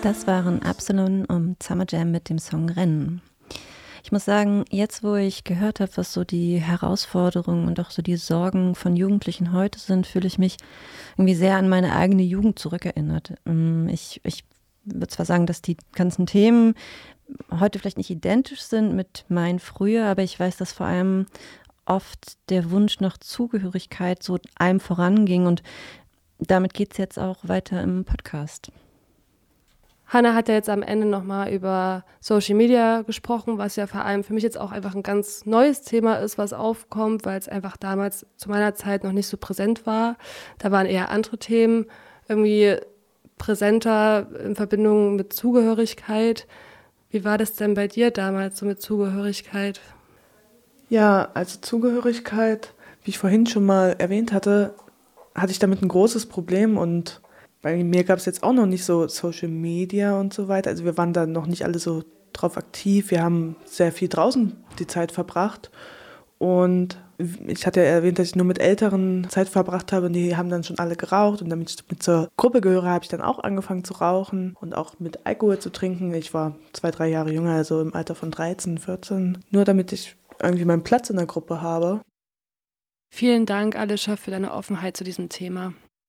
Das waren Absalon und Summer Jam mit dem Song Rennen. Ich muss sagen, jetzt wo ich gehört habe, was so die Herausforderungen und auch so die Sorgen von Jugendlichen heute sind, fühle ich mich irgendwie sehr an meine eigene Jugend zurückerinnert. Ich würde zwar sagen, dass die ganzen Themen heute vielleicht nicht identisch sind mit meinen früher, aber ich weiß, dass vor allem oft der Wunsch nach Zugehörigkeit so einem voranging und damit geht es jetzt auch weiter im Podcast. Hannah hat ja jetzt am Ende nochmal über Social Media gesprochen, was ja vor allem für mich jetzt auch einfach ein ganz neues Thema ist, was aufkommt, weil es einfach damals zu meiner Zeit noch nicht so präsent war. Da waren eher andere Themen irgendwie präsenter in Verbindung mit Zugehörigkeit. Wie war das denn bei dir damals so mit Zugehörigkeit? Ja, also Zugehörigkeit, wie ich vorhin schon mal erwähnt hatte, hatte ich damit ein großes Problem und bei mir gab es jetzt auch noch nicht so Social Media und so weiter. Also wir waren da noch nicht alle so drauf aktiv. Wir haben sehr viel draußen die Zeit verbracht. Und ich hatte ja erwähnt, dass ich nur mit Älteren Zeit verbracht habe. Und die haben dann schon alle geraucht. Und damit ich mit zur Gruppe gehöre, habe ich dann auch angefangen zu rauchen und auch mit Alkohol zu trinken. Ich war 2-3 Jahre jünger, also im Alter von 13, 14. Nur damit ich irgendwie meinen Platz in der Gruppe habe. Vielen Dank, Alicia, für deine Offenheit zu diesem Thema.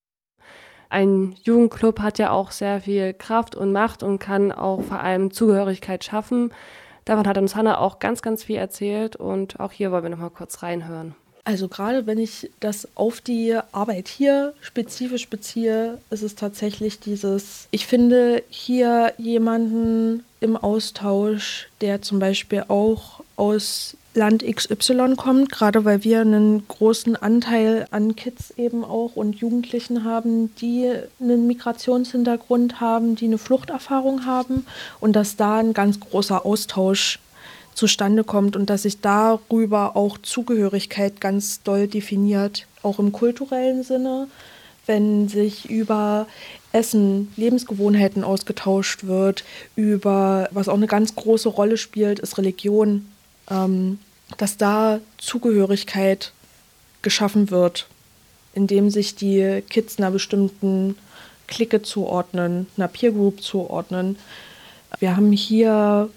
Ein Jugendclub hat ja auch sehr viel Kraft und Macht und kann auch vor allem Zugehörigkeit schaffen. Davon hat uns Hannah auch ganz, ganz viel erzählt und auch hier wollen wir nochmal kurz reinhören. Also gerade wenn ich das auf die Arbeit hier spezifisch beziehe, ist es tatsächlich ich finde hier jemanden im Austausch, der zum Beispiel auch aus Land XY kommt, gerade weil wir einen großen Anteil an Kids eben auch und Jugendlichen haben, die einen Migrationshintergrund haben, die eine Fluchterfahrung haben und dass da ein ganz großer Austausch zustande kommt und dass sich darüber auch Zugehörigkeit ganz doll definiert, auch im kulturellen Sinne, wenn sich über Essen, Lebensgewohnheiten ausgetauscht wird, über was auch eine ganz große Rolle spielt, ist Religion. Dass da Zugehörigkeit geschaffen wird, indem sich die Kids einer bestimmten Clique zuordnen, einer Peer Group zuordnen. Wir haben hier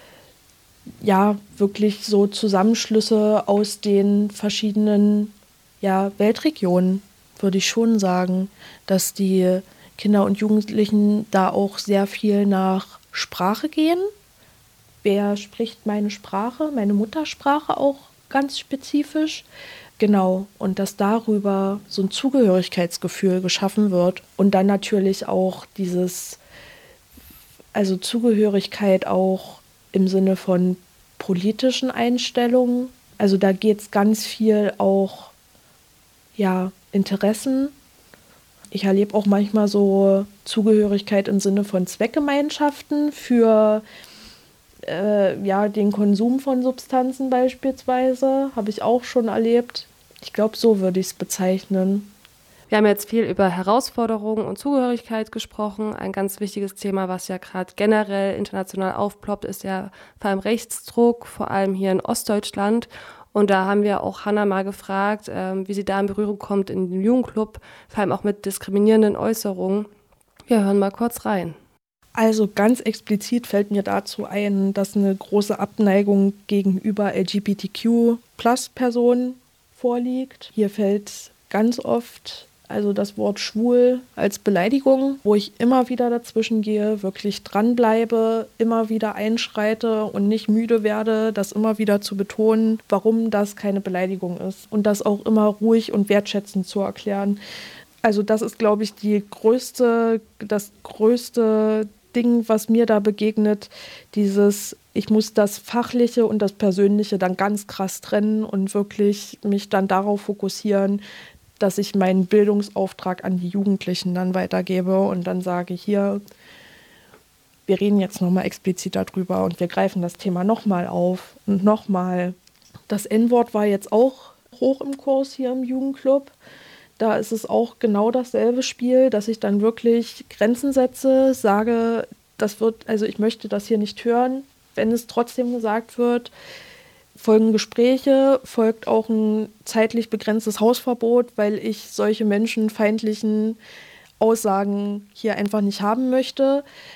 ja wirklich so Zusammenschlüsse aus den verschiedenen Weltregionen, würde ich schon sagen, dass die Kinder und Jugendlichen da auch sehr viel nach Sprache gehen. Wer spricht meine Sprache, meine Muttersprache auch ganz spezifisch? Genau, und dass darüber so ein Zugehörigkeitsgefühl geschaffen wird und dann natürlich auch Zugehörigkeit auch im Sinne von politischen Einstellungen. Also da geht es ganz viel auch, Interessen. Ich erlebe auch manchmal so Zugehörigkeit im Sinne von Zweckgemeinschaften für den Konsum von Substanzen beispielsweise, habe ich auch schon erlebt. Ich glaube, so würde ich es bezeichnen. Wir haben jetzt viel über Herausforderungen und Zugehörigkeit gesprochen. Ein ganz wichtiges Thema, was ja gerade generell international aufploppt, ist ja vor allem Rechtsdruck, vor allem hier in Ostdeutschland. Und da haben wir auch Hannah mal gefragt, wie sie da in Berührung kommt in den Jugendclub, vor allem auch mit diskriminierenden Äußerungen. Wir hören mal kurz rein. Also ganz explizit fällt mir dazu ein, dass eine große Abneigung gegenüber LGBTQ-Plus-Personen vorliegt. Hier fällt ganz oft das Wort schwul als Beleidigung, wo ich immer wieder dazwischen gehe, wirklich dranbleibe, immer wieder einschreite und nicht müde werde, das immer wieder zu betonen, warum das keine Beleidigung ist und das auch immer ruhig und wertschätzend zu erklären. Also das ist, glaube ich, das größte Ding, was mir da begegnet, ich muss das Fachliche und das Persönliche dann ganz krass trennen und wirklich mich dann darauf fokussieren, dass ich meinen Bildungsauftrag an die Jugendlichen dann weitergebe und dann sage, hier, wir reden jetzt nochmal explizit darüber und wir greifen das Thema nochmal auf und nochmal. Das N-Wort war jetzt auch hoch im Kurs hier im Jugendclub. Da ist es auch genau dasselbe Spiel, dass ich dann wirklich Grenzen setze, sage, ich möchte das hier nicht hören. Wenn es trotzdem gesagt wird, folgen Gespräche, folgt auch ein zeitlich begrenztes Hausverbot, weil ich solche menschenfeindlichen Aussagen hier einfach nicht haben möchte.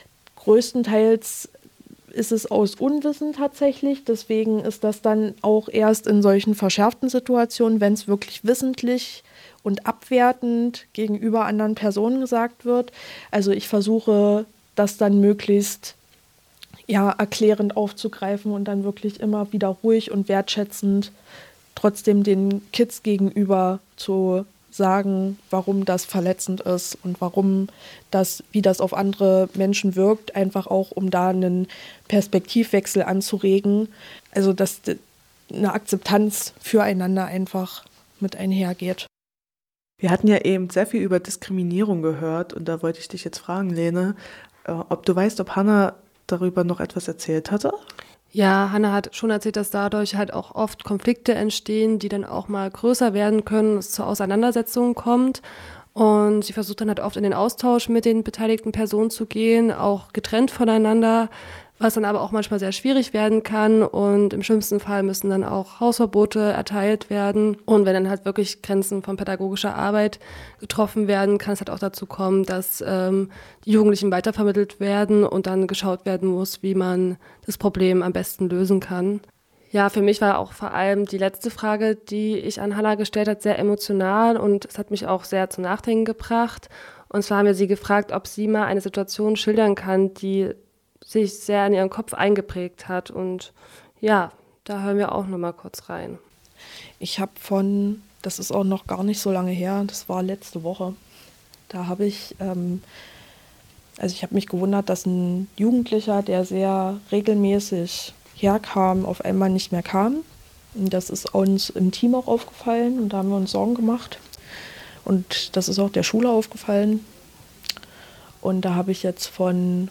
größtenteils ist es aus Unwissen tatsächlich. Deswegen ist das dann auch erst in solchen verschärften Situationen, wenn es wirklich wissentlich und abwertend gegenüber anderen Personen gesagt wird. Also ich versuche, das dann möglichst erklärend aufzugreifen und dann wirklich immer wieder ruhig und wertschätzend trotzdem den Kids gegenüber zu sagen, warum das verletzend ist und wie das auf andere Menschen wirkt, einfach auch, um da einen Perspektivwechsel anzuregen. Also, dass eine Akzeptanz füreinander einfach mit einhergeht. Wir hatten ja eben sehr viel über Diskriminierung gehört und da wollte ich dich jetzt fragen, Lene, ob du weißt, ob Hannah darüber noch etwas erzählt hatte? Ja, Hannah hat schon erzählt, dass dadurch halt auch oft Konflikte entstehen, die dann auch mal größer werden können, es zu Auseinandersetzungen kommt. Und sie versucht dann halt oft in den Austausch mit den beteiligten Personen zu gehen, auch getrennt voneinander, was dann aber auch manchmal sehr schwierig werden kann. Und im schlimmsten Fall müssen dann auch Hausverbote erteilt werden. Und wenn dann halt wirklich Grenzen von pädagogischer Arbeit getroffen werden, kann es halt auch dazu kommen, dass die Jugendlichen weitervermittelt werden und dann geschaut werden muss, wie man das Problem am besten lösen kann. Ja, für mich war auch vor allem die letzte Frage, die ich an Hannah gestellt habe, sehr emotional und es hat mich auch sehr zum Nachdenken gebracht. Und zwar haben wir sie gefragt, ob sie mal eine Situation schildern kann, die sich sehr in ihren Kopf eingeprägt hat. Und ja, da hören wir auch noch mal kurz rein. Ich habe das ist auch noch gar nicht so lange her, das war letzte Woche, da habe ich, ich habe mich gewundert, dass ein Jugendlicher, der sehr regelmäßig herkam, auf einmal nicht mehr kam. Und das ist uns im Team auch aufgefallen und da haben wir uns Sorgen gemacht. Und das ist auch der Schule aufgefallen. Und da habe ich jetzt von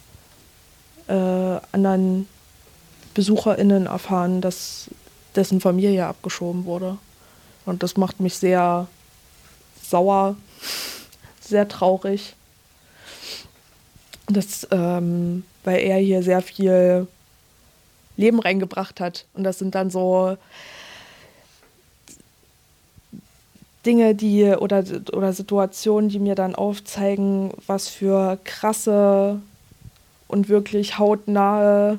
anderen BesucherInnen erfahren, dass dessen Familie abgeschoben wurde. Und das macht mich sehr sauer, sehr traurig. Weil er hier sehr viel Leben reingebracht hat. Und das sind dann so Dinge, oder Situationen, die mir dann aufzeigen, was für krasse und wirklich hautnahe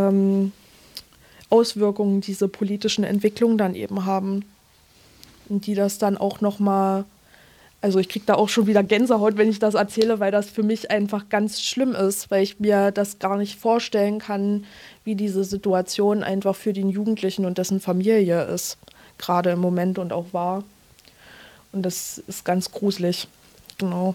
Auswirkungen diese politischen Entwicklungen dann eben haben. Und die das dann auch nochmal, also ich kriege da auch schon wieder Gänsehaut, wenn ich das erzähle, weil das für mich einfach ganz schlimm ist, weil ich mir das gar nicht vorstellen kann, wie diese Situation einfach für den Jugendlichen und dessen Familie ist, gerade im Moment und auch war. Und das ist ganz gruselig, genau.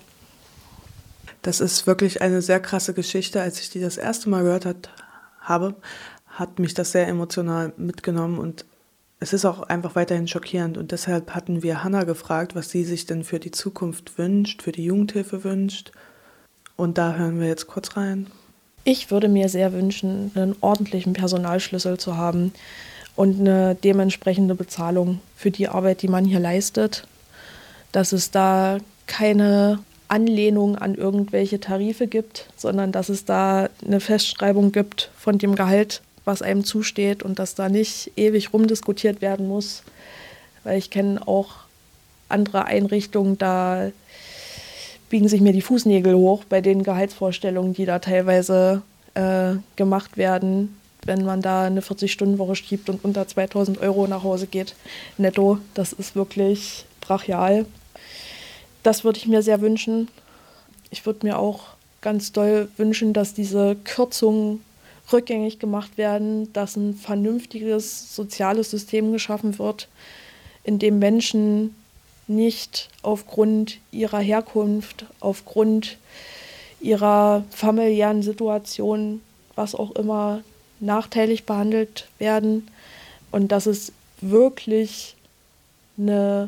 Das ist wirklich eine sehr krasse Geschichte. Als ich die das erste Mal gehört habe, hat mich das sehr emotional mitgenommen und es ist auch einfach weiterhin schockierend. Und deshalb hatten wir Hannah gefragt, was sie sich denn für die Zukunft wünscht, für die Jugendhilfe wünscht. Und da hören wir jetzt kurz rein. Ich würde mir sehr wünschen, einen ordentlichen Personalschlüssel zu haben und eine dementsprechende Bezahlung für die Arbeit, die man hier leistet. Dass es da keine Anlehnung an irgendwelche Tarife gibt, sondern dass es da eine Festschreibung gibt von dem Gehalt, was einem zusteht und dass da nicht ewig rumdiskutiert werden muss. Weil ich kenne auch andere Einrichtungen, da biegen sich mir die Fußnägel hoch bei den Gehaltsvorstellungen, die da teilweise gemacht werden, wenn man da eine 40-Stunden-Woche schiebt und unter 2.000 € nach Hause geht, netto. Das ist wirklich brachial. Das würde ich mir sehr wünschen. Ich würde mir auch ganz doll wünschen, dass diese Kürzungen rückgängig gemacht werden, dass ein vernünftiges soziales System geschaffen wird, in dem Menschen nicht aufgrund ihrer Herkunft, aufgrund ihrer familiären Situation, was auch immer, nachteilig behandelt werden und dass es wirklich eine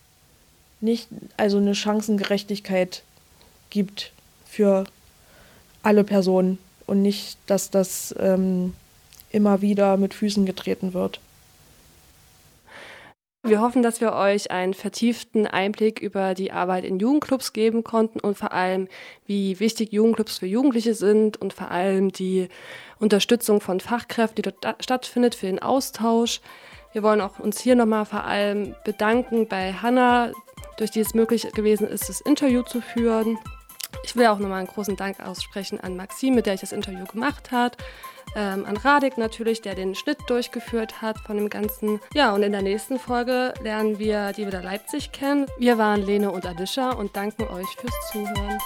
Chancengerechtigkeit gibt für alle Personen und nicht, dass das immer wieder mit Füßen getreten wird. Wir hoffen, dass wir euch einen vertieften Einblick über die Arbeit in Jugendclubs geben konnten und vor allem, wie wichtig Jugendclubs für Jugendliche sind und vor allem die Unterstützung von Fachkräften, die dort stattfindet, für den Austausch. Wir wollen auch uns hier nochmal vor allem bedanken bei Hannah, durch die es möglich gewesen ist, das Interview zu führen. Ich will auch nochmal einen großen Dank aussprechen an Maxim, mit der ich das Interview gemacht habe. An Radek natürlich, der den Schnitt durchgeführt hat von dem Ganzen. Ja, und in der nächsten Folge lernen wir die wieder Leipzig kennen. Wir waren Lene und Alicia und danken euch fürs Zuhören.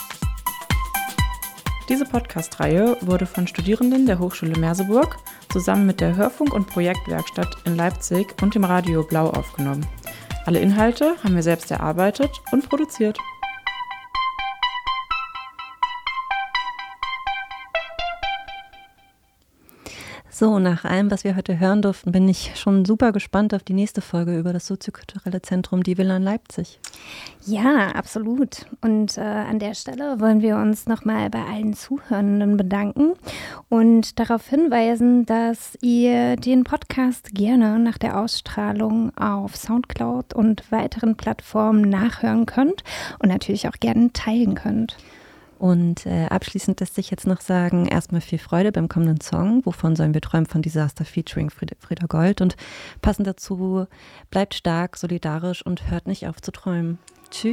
Diese Podcast-Reihe wurde von Studierenden der Hochschule Merseburg zusammen mit der Hörfunk- und Projektwerkstatt in Leipzig und dem Radio Blau aufgenommen. Alle Inhalte haben wir selbst erarbeitet und produziert. So, nach allem, was wir heute hören durften, bin ich schon super gespannt auf die nächste Folge über das soziokulturelle Zentrum Die Villa in Leipzig. Ja, absolut. Und an der Stelle wollen wir uns nochmal bei allen Zuhörenden bedanken und darauf hinweisen, dass ihr den Podcast gerne nach der Ausstrahlung auf Soundcloud und weiteren Plattformen nachhören könnt und natürlich auch gerne teilen könnt. Und abschließend lässt sich jetzt noch sagen, erstmal viel Freude beim kommenden Song, Wovon sollen wir träumen, von Disaster featuring Frieda Gold. Und passend dazu, bleibt stark, solidarisch und hört nicht auf zu träumen. Tschüss.